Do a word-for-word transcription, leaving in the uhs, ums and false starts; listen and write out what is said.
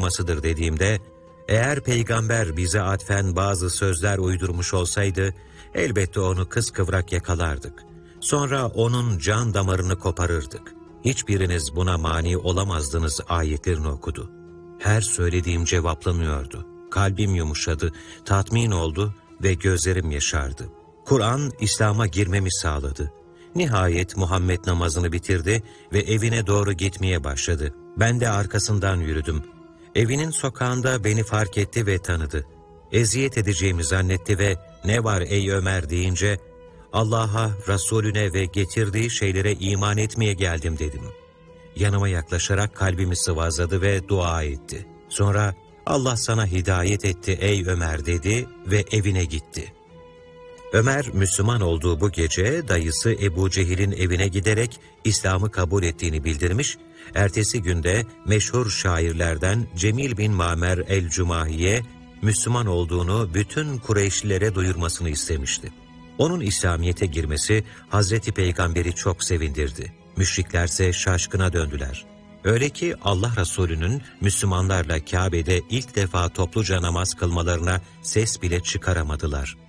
uydurmasıdır dediğimde, eğer peygamber bize atfen bazı sözler uydurmuş olsaydı, elbette onu kıskıvrak yakalardık. Sonra onun can damarını koparırdık. Hiçbiriniz buna mani olamazdınız ayetlerini okudu. Her söylediğim cevaplanıyordu. Kalbim yumuşadı, tatmin oldu ve gözlerim yaşardı. Kur'an, İslam'a girmemi sağladı. Nihayet Muhammed namazını bitirdi ve evine doğru gitmeye başladı. Ben de arkasından yürüdüm. Evinin sokağında beni fark etti ve tanıdı. Eziyet edeceğimi zannetti ve "Ne var ey Ömer?" deyince, "Allah'a, Resulüne ve getirdiği şeylere iman etmeye geldim" dedim. Yanıma yaklaşarak kalbimi sıvazladı ve dua etti. Sonra, "Allah sana hidayet etti ey Ömer" dedi ve evine gitti. Ömer, Müslüman olduğu bu gece dayısı Ebu Cehil'in evine giderek İslam'ı kabul ettiğini bildirmiş, ertesi günde meşhur şairlerden Cemil bin Mamer el-Cümahi'ye Müslüman olduğunu bütün Kureyşlilere duyurmasını istemişti. Onun İslamiyet'e girmesi Hazreti Peygamber'i çok sevindirdi. Müşriklerse şaşkına döndüler. Öyle ki Allah Resulü'nün Müslümanlarla Kabe'de ilk defa topluca namaz kılmalarına ses bile çıkaramadılar.